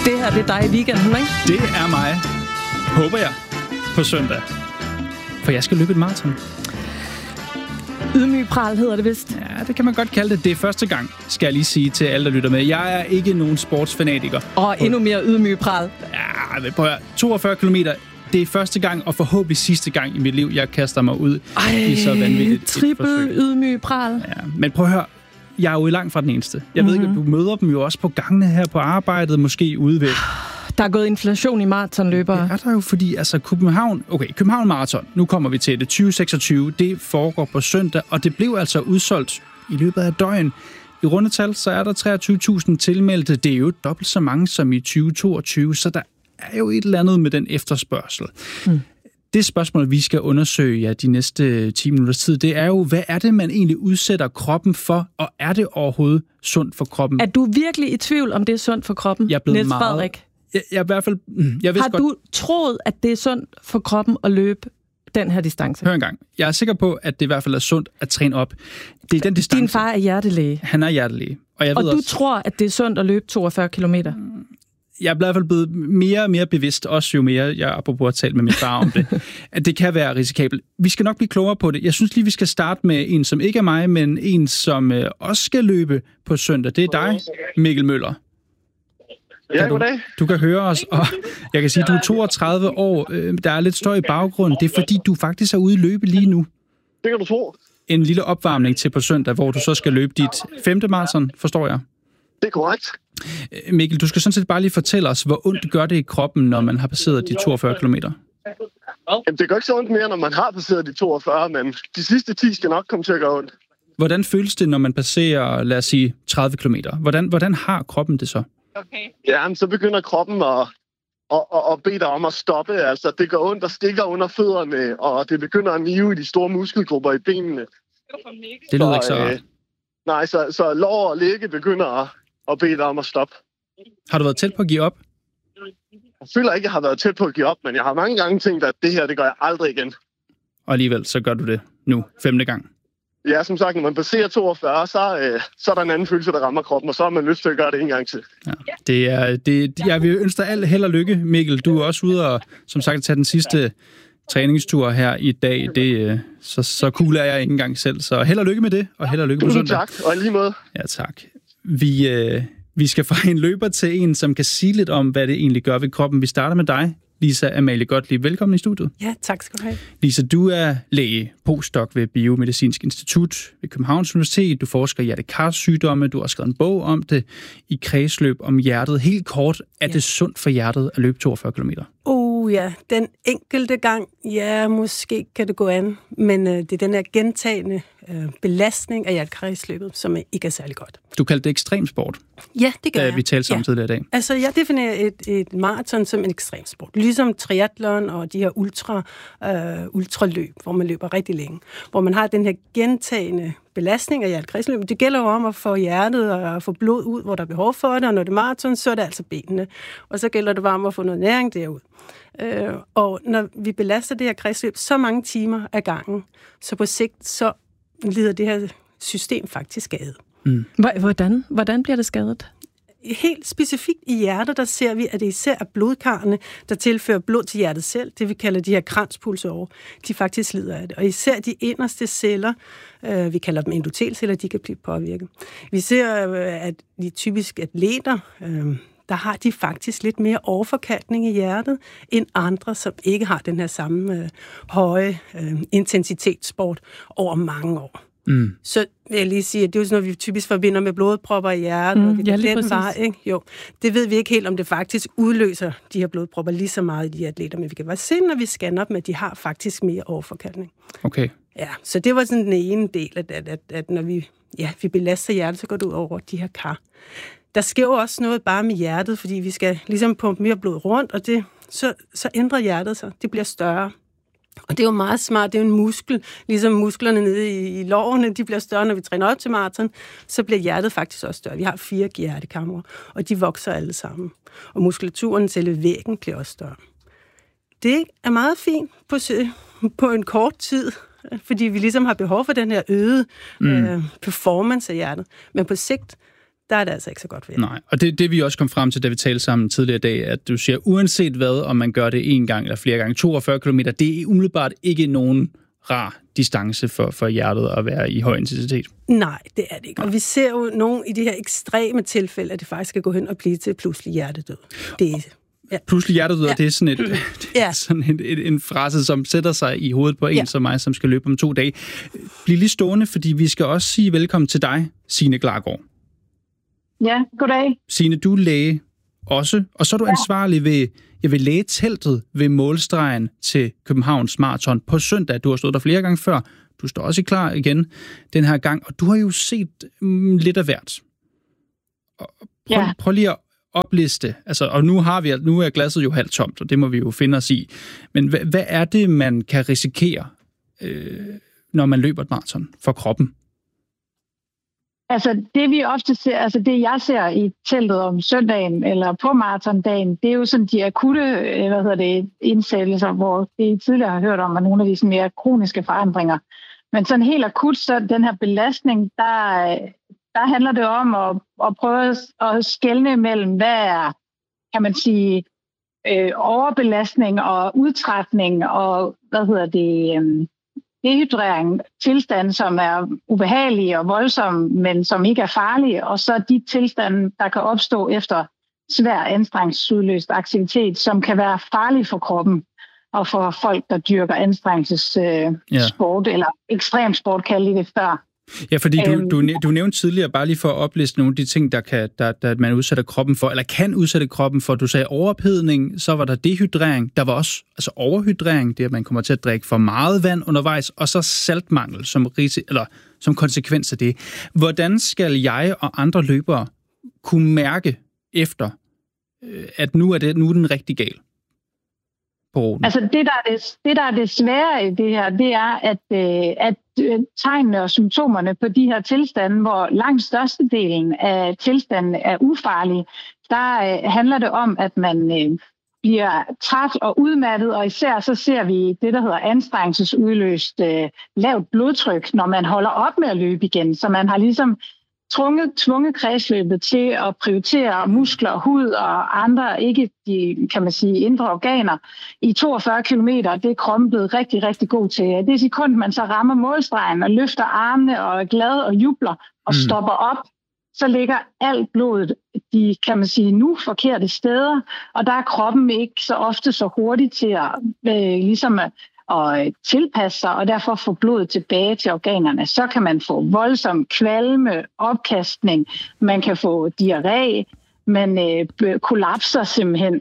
Det her, det er dig i weekenden, ikke? Det er mig, håber jeg, på søndag. For jeg skal løbe et maraton. Ydmyg pral hedder det vist. Ja, det kan man godt kalde det. Det er første gang, skal jeg lige sige til alle, der lytter med. Jeg er ikke nogen sportsfanatiker. Og endnu mere ydmyg pral. Ja, men prøv at høre. 42 kilometer. Det er første gang, og forhåbentlig sidste gang i mit liv, jeg kaster mig ud i så vanvittigt trippel ydmyg pral. Ja, men prøv at høre. Jeg er jo langt fra den eneste. Jeg ved ikke, at du møder dem jo også på gangene her på arbejdet, måske ude ved. Der er gået inflation i maratonløbere. Det er der jo, fordi altså København Marathon, nu kommer vi til det, 2026, det foregår på søndag, og det blev altså udsolgt i løbet af døgn. I rundetal, så er der 23.000 tilmeldte. Det er jo dobbelt så mange som i 2022, så der er jo et eller andet med den efterspørgsel. Det spørgsmål, vi skal undersøge de næste 10 minutters tid, det er jo, hvad er det, man egentlig udsætter kroppen for, og er det overhovedet sundt for kroppen? Er du virkelig i tvivl, om det er sundt for kroppen, Niels Frederik? Jeg i hvert fald... Har du troet, at det er sundt for kroppen at løbe den her distance? Hør engang. Jeg er sikker på, at det i hvert fald er sundt at træne op. Det er den distance. Din far er hjertelæge. Han er hjertelæge. Og du også, tror, at det er sundt at løbe 42 kilometer? Jeg er i hvert fald blevet mere og mere bevidst, også jo mere jeg apropos at tale med min far om det, at det kan være risikabelt. Vi skal nok blive klogere på det. Jeg synes lige, vi skal starte med en, som ikke er mig, men en, som også skal løbe på søndag. Det er dig, Mikkel Møller. Ja, goddag. Du kan høre os, og jeg kan sige, at du er 32 år. Der er lidt støj i baggrunden. Det er fordi, du faktisk er ude i løbe lige nu. Det kan du tro. En lille opvarmning til på søndag, hvor du så skal løbe dit 5. maraton, forstår jeg? Det er korrekt. Mikkel, du skal sådan set bare lige fortælle os, hvor ondt gør det i kroppen, når man har passeret de 42 kilometer? Jamen, det gør ikke så ondt mere, når man har passeret de 42, men de sidste 10 skal nok komme til at gøre ondt. Hvordan føles det, når man passerer, lad os sige, 30 kilometer? Hvordan har kroppen det så? Okay. Ja, så begynder kroppen at bede dig om at stoppe. Altså, det gør ondt og stikker under fødderne, og det begynder at nive i de store muskelgrupper i benene. Det lyder ikke så rart. Nej, så lår og lægge begynder at bede dig om at stoppe. Har du været tæt på at give op? Jeg føler ikke, at jeg har været tæt på at give op, men jeg har mange gange tænkt, at det her, det gør jeg aldrig igen. Og alligevel, så gør du det nu, 5. gang. Ja, som sagt, når man passerer 42, så er der en anden følelse, der rammer kroppen, og så har man lyst til at gøre det en gang til. Ja, jeg vil ønske dig alt held og lykke, Mikkel. Du er også ude og, som sagt, tage den sidste træningstur her i dag. Så cool er jeg ikke engang selv. Så held og lykke med det, og held og lykke på søndag. Tak, og lige måde. Ja, tak. Vi skal fra en løber til en, som kan sige lidt om, hvad det egentlig gør ved kroppen. Vi starter med dig, Lisa Amalie Gottlieb. Velkommen i studiet. Ja, tak skal du have. Lisa, du er læge, postdoc ved Biomedicinsk Institut ved Københavns Universitet. Du forsker i hjerte-kar-sygdomme. Du har skrevet en bog om det i kredsløb om hjertet. Helt kort, er det sundt for hjertet at løbe 42 kilometer? Ja, den enkelte gang, ja, måske kan det gå an, men det er den her gentagende belastning af hjertekredsløbet, som ikke er særlig godt. Du kaldte det ekstremsport. Ja, det gør jeg. Vi talte sammen tidligere i dag. Altså, jeg definerer et maraton som en ekstremsport. Ligesom triathlon og de her ultraløb, hvor man løber rigtig længe. Hvor man har den her gentagende belastning af hjertekredsløbet. Det gælder jo om at få hjertet og få blod ud, hvor der er behov for det, og når det er maraton, så er det altså benene. Og så gælder det bare om at få noget næring derud. Og når vi belaster det her kredsløb så mange timer ad gangen, så på sigt, så lider det her system faktisk skade. Hvordan bliver det skadet? Helt specifikt i hjertet, der ser vi, at det især er blodkarrene, der tilfører blod til hjertet selv. Det vi kalder de her kranspulsårer, de faktisk lider af det. Og især de inderste celler, vi kalder dem endotelceller, de kan blive påvirket. Vi ser, at de typisk atleter, der har de faktisk lidt mere overforkalkning i hjertet, end andre, som ikke har den her samme høje intensitetssport over mange år. Så vil jeg lige sige, at det er jo sådan noget, vi typisk forbinder med blodpropper i hjertet, og det er den vej, ikke? Jo, det ved vi ikke helt, om det faktisk udløser de her blodpropper lige så meget i de atleter, men vi kan bare se, når vi scanner dem, at de har faktisk mere overforkalkning. Okay. Ja, så det var sådan den ene del, at når vi belaster hjertet, så går det ud over de her kar. Der sker jo også noget bare med hjertet, fordi vi skal ligesom pumpe mere blod rundt, og så ændrer hjertet sig. Det bliver større. Og det er jo meget smart. Det er jo en muskel. Ligesom musklerne nede i lårene, de bliver større, når vi træner op til maraton, så bliver hjertet faktisk også større. Vi har 4 hjertekamre, og de vokser alle sammen. Og muskulaturen til væggen bliver også større. Det er meget fint på en kort tid, fordi vi ligesom har behov for den her øgede performance af hjertet. Men på sigt, der er det altså ikke så godt ved. Nej, og det vi også kom frem til, da vi talte sammen tidligere i dag, at du siger, uanset hvad, om man gør det en gang eller flere gange, 42 km, det er umiddelbart ikke nogen rar distance for hjertet at være i høj intensitet. Nej, det er det ikke. Og vi ser jo nogle i de her ekstreme tilfælde, at det faktisk skal gå hen og blive til pludselig hjertedød. Pludselig hjertedød, det er sådan en frase, som sætter sig i hovedet på en som mig, som skal løbe om 2 dage. Bliv lige stående, fordi vi skal også sige velkommen til dig, Signe Klargaard. Ja, goddag. Signe, du er læge også, og så er du ansvarlig ved lægeteltet ved målstregen til Københavns Marathon på søndag. Du har stået der flere gange før. Du står også klar igen den her gang, og du har jo set lidt af hvert. Prøv lige at opliste, altså, og nu er glasset jo halvt tomt, og det må vi jo finde os i. Men hvad er det, man kan risikere, når man løber et maraton for kroppen? Altså det vi ofte ser, altså det jeg ser i teltet om søndagen eller på maratondagen, det er jo sådan de akutte indsættelser, hvor det tidligere har hørt om, at nogle af de mere kroniske forandringer. Men sådan helt akut, så den her belastning, der handler det om at prøve at skelne mellem, hvad er, kan man sige, overbelastning og udtrætning og, dehydrering, tilstande, som er ubehagelige og voldsomme, men som ikke er farlige, og så de tilstande, der kan opstå efter svær anstrengelsesudløst aktivitet, som kan være farlige for kroppen og for folk, der dyrker anstrengelsessport eller ekstremsport, kalder de det før. Ja, fordi du nævnte tidligere, bare lige for at opliste nogle af de ting, der man udsætter kroppen for, eller kan udsætte kroppen for. Du sagde overophedning, så var der dehydrering, der var også overhydrering, det at man kommer til at drikke for meget vand undervejs, og så saltmangel som konsekvens af det. Hvordan skal jeg og andre løbere kunne mærke efter, at nu er den rigtig gal på ruten? Altså det, der er det svære i det her, det er, at tegnene og symptomerne på de her tilstande, hvor langt størstedelen af tilstanden er ufarlige, der handler det om, at man bliver træt og udmattet, og især så ser vi det, der hedder anstrengelsesudløst lavt blodtryk, når man holder op med at løbe igen. Så man har ligesom tvunget kredsløbet til at prioritere muskler, hud og andre, ikke de, kan man sige, indre organer. I 42 kilometer, det er kroppen blevet rigtig, rigtig god til. Det sekund, man så rammer målstregen og løfter armene og er glad og jubler og stopper op, så ligger alt blodet de, kan man sige, nu forkerte steder, og der er kroppen ikke så ofte så hurtigt til at tilpasse sig, og derfor få blodet tilbage til organerne. Så kan man få voldsom kvalme, opkastning, man kan få diarré, man kollapser simpelthen.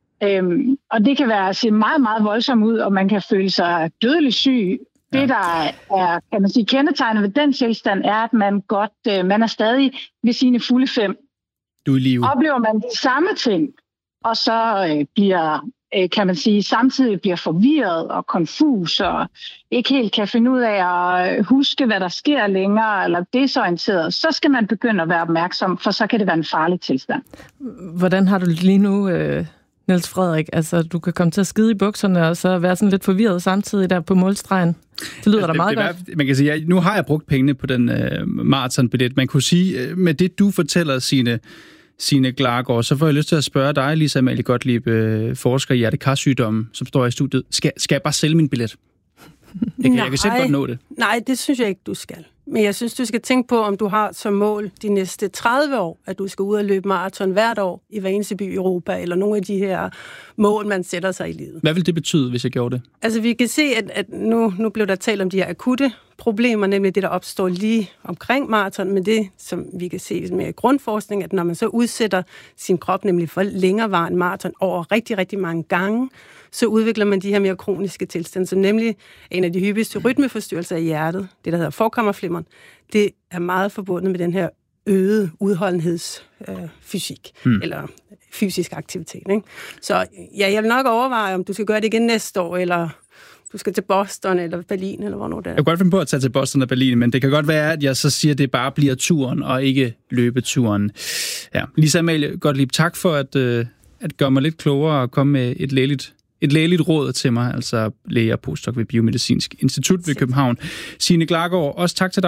Og det kan se meget, meget voldsomt ud, og man kan føle sig dødelig syg. Ja. Det, der er, kan man sige, kendetegnet ved den tilstand, er, at man er stadig ved sine fulde 5. Du er i live. Oplever man de samme ting, og så kan man sige, samtidig bliver forvirret og konfus, og ikke helt kan finde ud af at huske, hvad der sker længere, eller desorienteret, så skal man begynde at være opmærksom, for så kan det være en farlig tilstand. Hvordan har du lige nu, Niels Frederik? Altså, du kan komme til at skide i bukserne, og så være sådan lidt forvirret samtidig der på målstregen. Det lyder da meget godt. Man kan sige, nu har jeg brugt pengene på den maratonbillet. Man kunne sige, med det du fortæller, Signe Klargaard, så får jeg lyst til at spørge dig, Lisa Amalie Gottlieb, forsker i hjerte-karsygdomme, som står i studiet. Skal jeg bare sælge min billet? Jeg kan selv godt nå det. Nej, det synes jeg ikke, du skal. Men jeg synes, du skal tænke på, om du har som mål de næste 30 år, at du skal ud og løbe maraton hvert år i hver eneste by i Europa, eller nogle af de her mål, man sætter sig i livet. Hvad vil det betyde, hvis jeg gjorde det? Altså, vi kan se, at nu blev der talt om de her akutte problemer, nemlig det, der opstår lige omkring maraton, men det, som vi kan se med grundforskning, at når man så udsætter sin krop, nemlig for længerevarende maraton over rigtig, rigtig mange gange, så udvikler man de her mere kroniske tilstande, som nemlig en af de hyppigste rytmeforstyrrelser i hjertet, det der hedder forkammerflimmeren. Det er meget forbundet med den her øgede udholdenhedsfysik, eller fysisk aktivitet. Ikke? Så ja, jeg vil nok overveje, om du skal gøre det igen næste år, eller du skal til Boston eller Berlin, eller hvornår det er. Jeg kan godt finde på at tage til Boston og Berlin, men det kan godt være, at jeg så siger, at det bare bliver turen, og ikke løbeturen. Ja. Lisa Amalie Gottlieb, tak for at gøre mig lidt klogere og komme med et lægeligt råd til mig, altså læge og postdoc ved Biomedicinsk Institut ved København. Signe Klargaard, også tak til dig.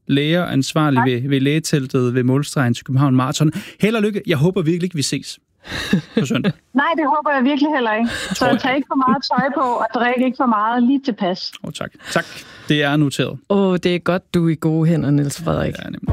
læger ansvarlig ved lægeteltet ved målstregen til København Marathon. Held og lykke. Jeg håber virkelig ikke, vi ses på søndag. Nej, det håber jeg virkelig heller ikke. Så tag ikke for meget tøj på, og drik ikke for meget, lige tilpas. Tak. Tak. Det er noteret. Det er godt, du er i gode hænder, Niels Frederik. Ja, nemlig.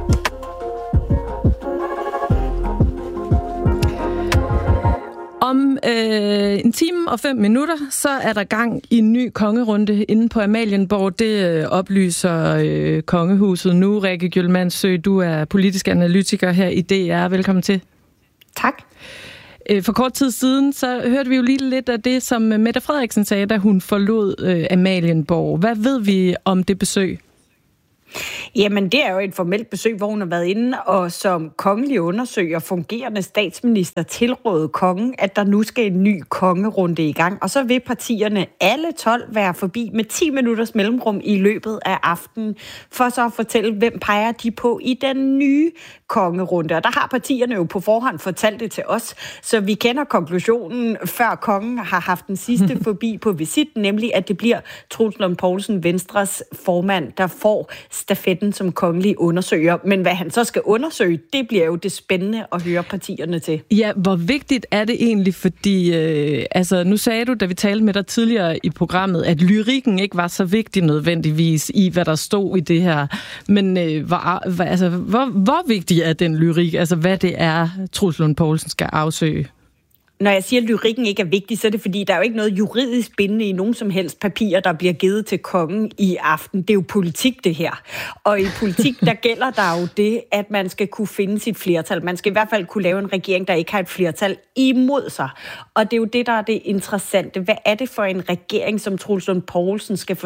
Om en time og 5 minutter, så er der gang i en ny kongerunde inde på Amalienborg. Det oplyser kongehuset nu. Rikke Gjølmandsø, du er politisk analytiker her i DR. Velkommen til. Tak. For kort tid siden, så hørte vi jo lige lidt af det, som Mette Frederiksen sagde, da hun forlod Amalienborg. Hvad ved vi om det besøg? Jamen, det er jo et formelt besøg, hvor hun har været inde, og som kongelig undersøger fungerende statsminister tilrådede kongen, at der nu skal en ny kongerunde i gang. Og så vil partierne alle 12 være forbi med 10 minutters mellemrum i løbet af aftenen, for så at fortælle, hvem peger de på i den nye kongerunde. Og der har partierne jo på forhånd fortalt det til os, så vi kender konklusionen, før kongen har haft den sidste forbi på visit, nemlig at det bliver Troels Lund Poulsen, Venstres formand, der får stafetten som kongelig undersøger. Men hvad han så skal undersøge, det bliver jo det spændende at høre partierne til. Ja, hvor vigtigt er det egentlig, fordi nu sagde du, da vi talte med dig tidligere i programmet, at lyrikken ikke var så vigtig nødvendigvis i, hvad der stod i det her. Men hvor vigtig er den lyrik? Altså, hvad det er, Troels Lund Poulsen skal afsøge? Når jeg siger, at lyrikken ikke er vigtig, så er det fordi, der er jo ikke noget juridisk bindende i nogen som helst papirer, der bliver givet til kongen i aften. Det er jo politik, det her. Og i politik, der gælder der jo det, at man skal kunne finde sit flertal. Man skal i hvert fald kunne lave en regering, der ikke har et flertal imod sig. Og det er jo det, der er det interessante. Hvad er det for en regering, som Troels Lund Poulsen skal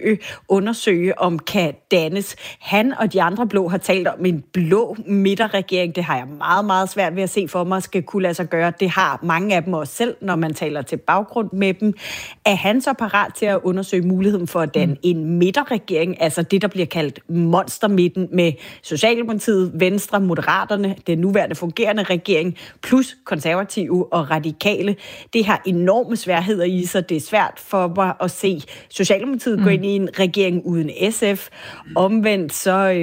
undersøge, om kan dannes? Han og de andre blå har talt om en blå midterregering. Det har jeg meget, meget svært ved at se for mig, skal kunne lade sig gøre. Det har mange af dem også selv, når man taler til baggrund med dem. Er han så parat til at undersøge muligheden for at danne en midterregering, altså det, der bliver kaldt monstermidten med Socialdemokratiet, Venstre, Moderaterne, den nuværende fungerende regering, plus konservative og radikale. Det har enorme sværheder i sig. Det er svært for mig at se Socialdemokratiet gå ind i en regering uden SF. Omvendt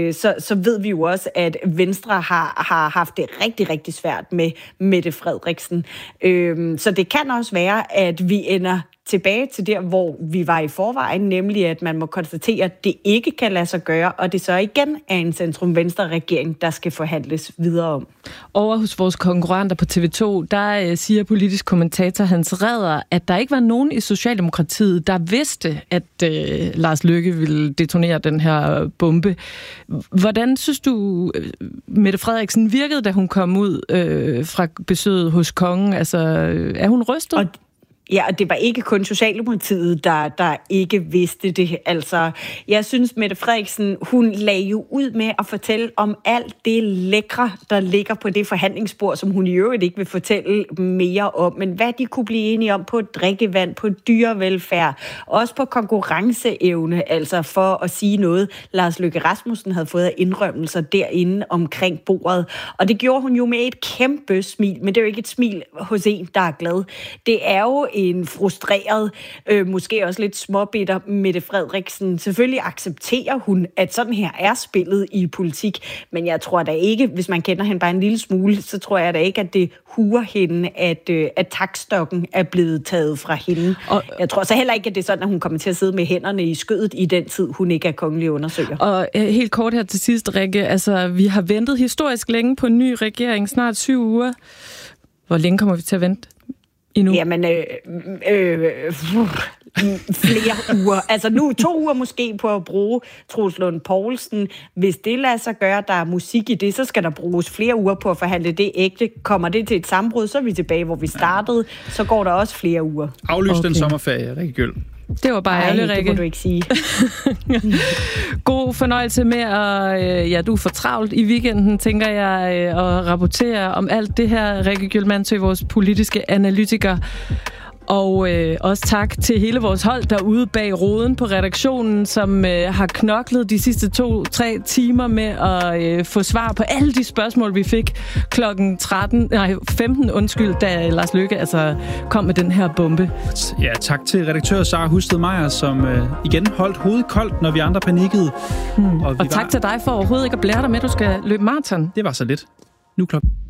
så ved vi jo også, at Venstre har haft det rigtig, rigtig svært med Mette Frederiksen. Så det kan også være, at vi ender tilbage til der, hvor vi var i forvejen, nemlig at man må konstatere, at det ikke kan lade sig gøre, og det så igen er en centrum-venstre-regering, der skal forhandles videre om. Over hos vores konkurrenter på TV2, der siger politisk kommentator Hans Redder, at der ikke var nogen i Socialdemokratiet, der vidste, at Lars Løkke ville detonere den her bombe. Hvordan synes du, Mette Frederiksen virkede, da hun kom ud fra besøget hos kongen? Altså, er hun rystet? Ja, og det var ikke kun Socialdemokratiet, der ikke vidste det. Altså, jeg synes, Mette Frederiksen, hun lagde jo ud med at fortælle om alt det lækre, der ligger på det forhandlingsbord, som hun i øvrigt ikke vil fortælle mere om. Men hvad de kunne blive enige om på drikkevand, på dyrevelfærd, også på konkurrenceevne, altså for at sige noget. Lars Løkke Rasmussen havde fået indrømmelser derinde omkring bordet. Og det gjorde hun jo med et kæmpe smil, men det er jo ikke et smil hos en, der er glad. Det er jo en frustreret, måske også lidt småbitter Mette Frederiksen. Selvfølgelig accepterer hun, at sådan her er spillet i politik, men jeg tror da ikke, hvis man kender hende bare en lille smule, så tror jeg da ikke, at det huer hende, at taktstokken er blevet taget fra hende. Og jeg tror så heller ikke, at det er sådan, at hun kommer til at sidde med hænderne i skødet i den tid, hun ikke er kongelig undersøger. Og helt kort her til sidst, Rikke, altså vi har ventet historisk længe på en ny regering, snart 7 uger. Hvor længe kommer vi til at vente? Endnu? Jamen, flere uger. Altså nu 2 uger måske på at bruge Troels Lund Poulsen. Hvis det lader sig gøre, der er musik i det, så skal der bruges flere uger på at forhandle det ægte. Kommer det til et sammenbrud, så er vi tilbage, hvor vi startede. Så går der også flere uger. Aflys den sommerferie, Rikke Gjøl. Det var bare ærgerligt, Rikke. Det må du ikke sige. God fornøjelse med at... du er for travlt i weekenden, tænker jeg, at rapportere om alt det her. Rikke Gjølmandsø, vores politiske analytiker. Og også tak til hele vores hold derude bag roden på redaktionen, som har knoklet de sidste 2-3 timer med at få svar på alle de spørgsmål, vi fik klokken 15, da Lars Løkke kom med den her bombe. Ja, tak til redaktør Sara Husted Meyer, som igen holdt hovedet koldt, når vi andre panikkede. Og tak til dig for overhovedet ikke at blære dig med, at du skal løbe maraton. Det var så lidt. Nu klokken